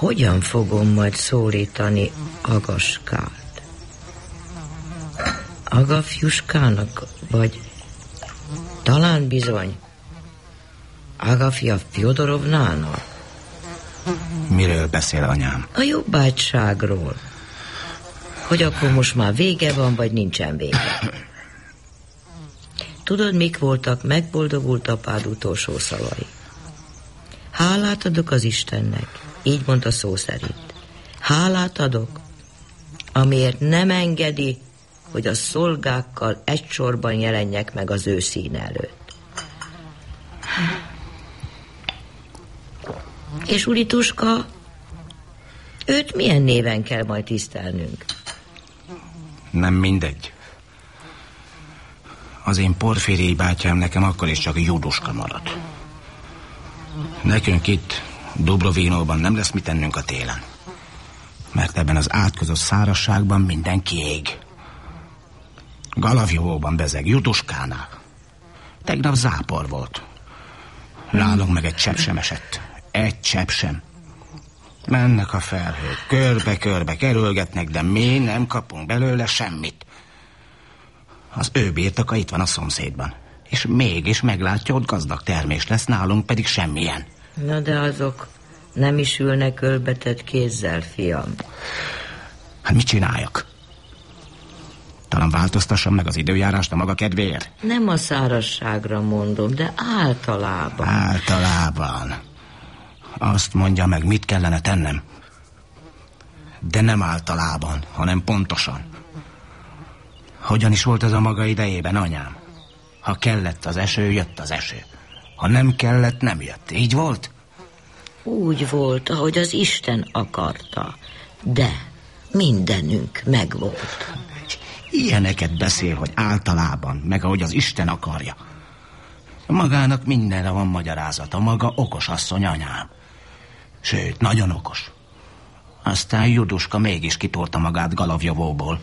Hogyan fogom majd szólítani Agaskát? Agafjuskának, vagy talán bizony Agafja Fjodorovnának? Miről beszél, anyám? A jobbágyságról. Hogy akkor most már vége van, vagy nincsen vége. Tudod, mik voltak megboldogult apád utolsó szavai? Hálát adok az Istennek, így mondta szó szerint. Hálát adok, amiért nem engedi, hogy a szolgákkal egy sorban jelenjek meg az ő színe előtt. És Urituska, őt milyen néven kell majd tisztelnünk? Nem mindegy. Az én Porfirij bátyám nekem akkor is csak Juduska maradt. Nekünk itt Dubrovinóban nem lesz mit tennünk a télen. Mert ebben az átkozott szárazságban mindenki ég. Galavjovóban bezeg Juduskánál. Tegnap zápor volt. Nálunk meg egy csepp sem esett. Egy csepp sem. Mennek a felhők, körbe-körbe kerülgetnek, de mi nem kapunk belőle semmit. Az ő birtoka itt van a szomszédban. És mégis meglátja, ott gazdag termés lesz, nálunk pedig semmilyen. Na de azok nem is ülnek ölbetett kézzel, fiam. Hát mit csináljak? Talán változtassam meg az időjárást a maga kedvéért? Nem a szárazságra mondom, de általában. Általában. Azt mondja meg, mit kellene tennem. De nem általában, hanem pontosan. Hogyan is volt ez a maga idejében, anyám? Ha kellett az eső, jött az eső. Ha nem kellett, nem jött. Így volt? Úgy volt, ahogy az Isten akarta. De mindenünk megvolt. Ilyeneket beszél, hogy általában, meg ahogy az Isten akarja. Magának mindenre van magyarázata. Maga okos asszony, anyám. Sőt, nagyon okos. Aztán Juduska mégis kitolta magát Galavjovóból.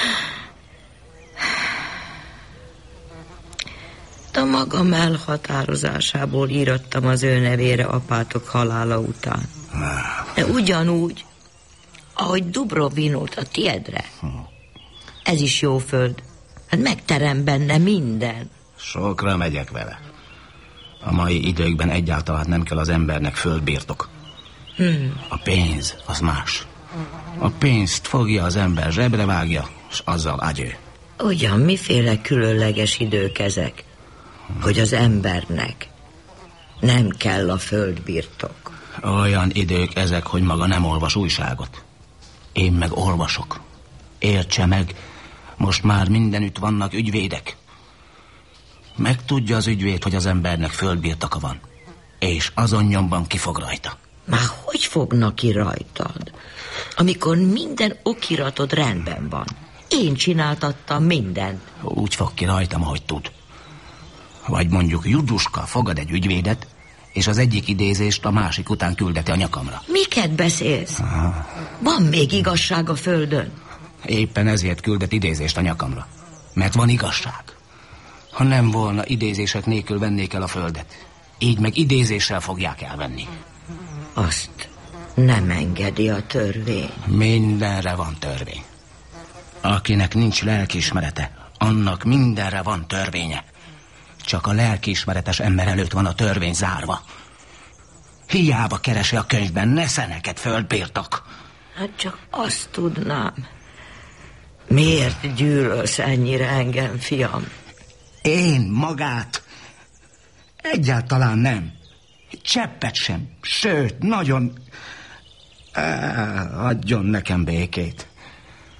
A magam elhatározásából írattam az ő nevére apátok halála után. De ugyanúgy, ahogy Dubrovinót a tiedre. Ez is jó föld. Hát megterem benne minden. Sokra megyek vele. A mai időkben egyáltalán nem kell az embernek földbirtok. A pénz az más. A pénzt fogja az ember, zsebre vágja, és azzal agyő. Ugyan miféle különleges idők ezek, hogy az embernek nem kell a földbirtok. Olyan idők ezek, hogy maga nem olvas újságot. Én meg olvasok. Értse meg, most már mindenütt vannak ügyvédek. Megtudja az ügyvéd, hogy az embernek földbirtoka van, és azon nyomban kifog rajta. Már hogy fognak ki rajtad, amikor minden okiratod rendben van? Én csináltattam mindent. Úgy fog ki rajtam, ahogy tud. Vagy mondjuk Juduska fogad egy ügyvédet, és az egyik idézést a másik után küldeti a nyakamra. Miket beszélsz? Aha. Van még igazság a földön? Éppen ezért küldet idézést a nyakamra. Mert van igazság. Ha nem volna, idézések nélkül vennék el a földet. Így meg idézéssel fogják elvenni. Azt nem engedi a törvény. Mindenre van törvény. Akinek nincs lelkiismerete, annak mindenre van törvénye. Csak a lelkiismeretes ember előtt van a törvény zárva. Hiába keresi a könyvben, ne szeneket földbirtok. Hát csak azt tudnám. Miért gyűlölsz ennyire engem, fiam? Én magát? Egyáltalán nem. Cseppet sem. Sőt, nagyon... Adjon nekem békét.